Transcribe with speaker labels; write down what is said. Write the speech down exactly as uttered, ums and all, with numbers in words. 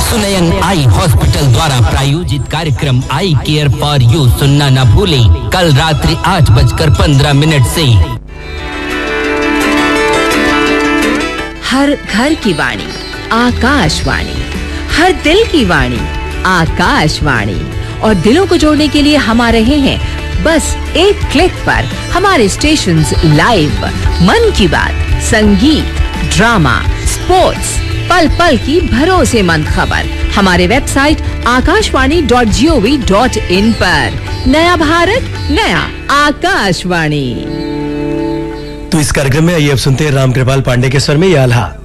Speaker 1: सुनयन eye hospital द्वारा प्रायोजित कार्यक्रम आई केयर फॉर यू सुनना न भूलें, कल रात्रि आठ बजकर पंद्रह मिनट से।
Speaker 2: हर घर की वाणी आकाशवाणी, हर दिल की वाणी आकाशवाणी, और दिलों को जोड़ने के लिए हम आ रहे हैं बस एक क्लिक पर। हमारे स्टेशंस लाइव, मन की बात, संगीत, ड्रामा, स्पोर्ट्स, पल पल की भरोसेमंद खबर हमारे website Akashvani dot G O V dot in पर। नया भारत, नया आकाशवाणी।
Speaker 3: तो इस कार्यक्रम में आइए अब सुनते हैं राम कृपाल पांडे के स्वर में ये आल्हा।